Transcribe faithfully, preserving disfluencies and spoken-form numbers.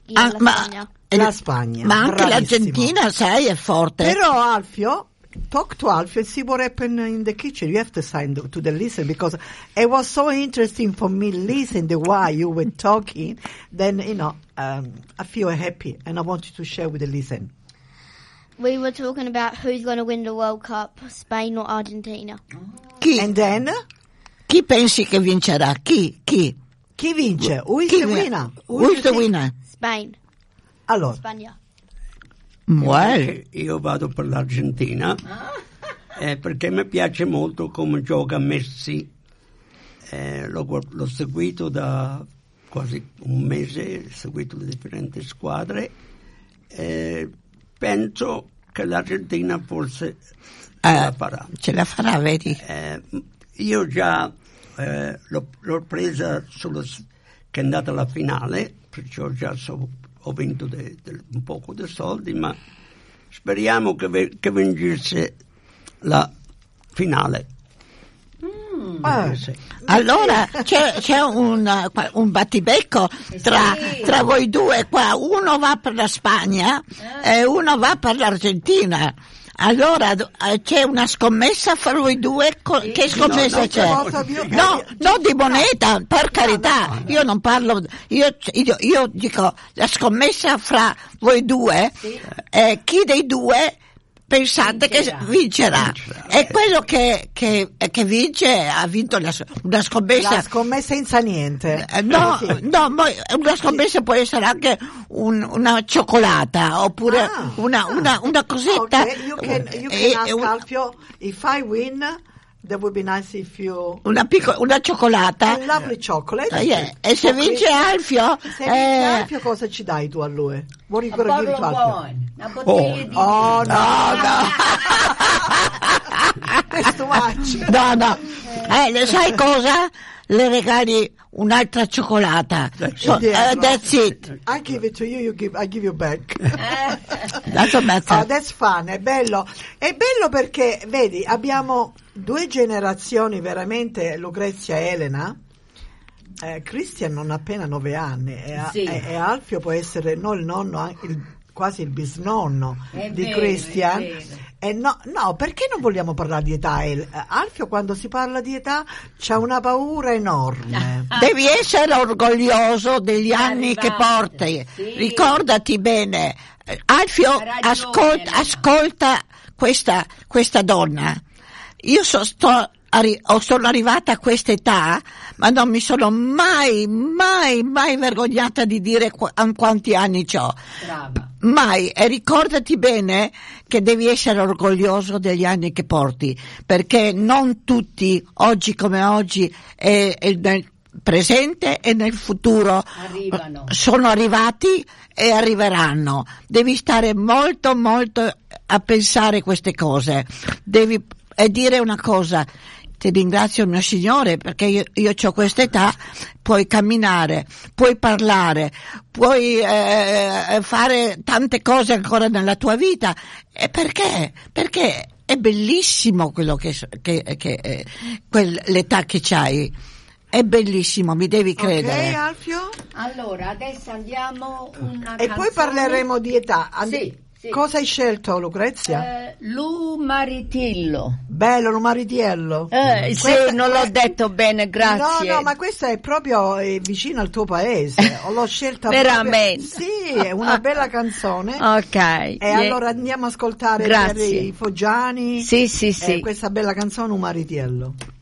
Io Ah, la ma, Spagna. La Spagna. ma anche bravissimo. l'Argentina, sai, è forte. Però Alfio, talk to Alfio and see what happened in the kitchen. You have to sign the, to the listen, because it was so interesting for me listen the why you were talking. Then, you know, um, I feel happy and I wanted to share with the listen. We were talking about who's going to win the World Cup, Spain or Argentina. Chi, And then, chi pensi che vincerà? Chi? Chi? chi vince? Who is Chi the vi- winner? Who Who you is the think? winner? Spain. Allora, Spagna. Well, Io vado per l'Argentina eh, perché mi piace molto come gioca Messi. Eh, l'ho, guard- l'ho seguito da quasi un mese, ho seguito le differenti squadre. Eh, penso che l'Argentina forse eh, la farà. ce la farà, vedi? Eh, io già eh, l'ho, l'ho presa solo s- che è andata alla finale, perciò già so, ho vinto de- de- un poco di soldi, ma speriamo che, ve- che vincesse la finale. ah, Sì. Allora c'è, c'è un, un battibecco tra, tra voi due qua, uno va per la Spagna e uno va per l'Argentina. Allora eh, c'è una scommessa fra voi due, co- che scommessa No, no, c'è? cosa più- No, non di moneta, per carità, io non parlo, io, io, io dico la scommessa fra voi due, eh, chi dei due pensate che vincerà? Vincerà, E ok. quello che, che, che vince ha vinto la, una scommessa. la scommessa senza niente. Eh, No, Sì. no, ma una scommessa può essere anche un- una cioccolata oppure Ah, una, ah. una, una cosetta. Okay, you can, you Eh, can ask un- Alfio, if I win, that would be nice if you... una piccola, una cioccolata. A lovely chocolate. Eh, yeah. E se For vince Christmas. Alfio, Se vince eh, Alfio, cosa ci dai tu a lui? What are you A gonna give bottle to of Alfio? wine, una bottiglia di Oh no, no, no. That's too much. No, no. Eh, le sai cosa? Le regali un'altra cioccolata. So, Yeah. eh, that's it. I give it to you, you give, I give you back. Doesn't matter. Oh, that's fun, è bello. È bello perché, vedi, abbiamo due generazioni veramente, Lucrezia e Elena. Eh, Christian non ha appena nove anni e, Sì. e- e Alfio può essere non il nonno, anche il- quasi il bisnonno È di vero, Christian. è vero. E no, no, perché non vogliamo parlare di età? El- eh, Alfio quando si parla di età c'ha una paura enorme. Devi essere orgoglioso degli anni che Arrivate, porti. sì. Ricordati bene. Eh, Alfio, Ha ragione, ascolta, Elena. ascolta questa, questa donna. Io so- sto, arri- o sono arrivata a questa età, ma non mi sono mai, mai, mai vergognata di dire qu- a quanti anni ho. Brava. Mai, e ricordati bene che devi essere orgoglioso degli anni che porti, perché non tutti, oggi come oggi, e, e nel presente e nel futuro, Arrivano. sono arrivati e arriveranno. Devi stare molto, molto a pensare queste cose. Devi e dire una cosa. Ti ringrazio mio Signore perché io, io ho questa età, puoi camminare, puoi parlare, puoi eh, fare tante cose ancora nella tua vita. E perché? Perché è bellissimo quello che, che, che eh, quel, l'età che c'hai. È bellissimo, mi devi credere. Ok, Alfio? Allora, adesso andiamo una E canzone. poi parleremo di età. And- Sì, sì. Cosa hai scelto, Lucrezia? Eh, Lu Maritiello. Bello, Lumaritiello. Eh, sì, Questa- non l'ho detto bene, grazie. No, no, ma questa è proprio eh, vicino al tuo paese. O l'ho scelta Veramente? proprio- Sì, è una bella canzone. Ok. E yeah. allora andiamo a ascoltare per Grazie. i Foggiani Sì, sì, sì. eh, questa bella canzone, Un Maritiello.